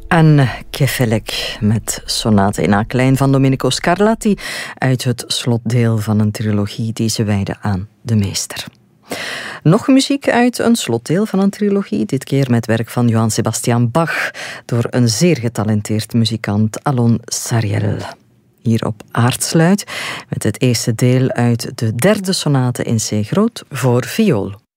Anne Kefelec met Sonate in A klein van Domenico Scarlatti uit het slotdeel van een trilogie die ze wijden aan de meester. Nog muziek uit een slotdeel van een trilogie, dit keer met werk van Johann Sebastian Bach door een zeer getalenteerd muzikant, Alon Sariel. Hier op Aardsluit met het eerste deel uit de derde sonate in C groot voor viool.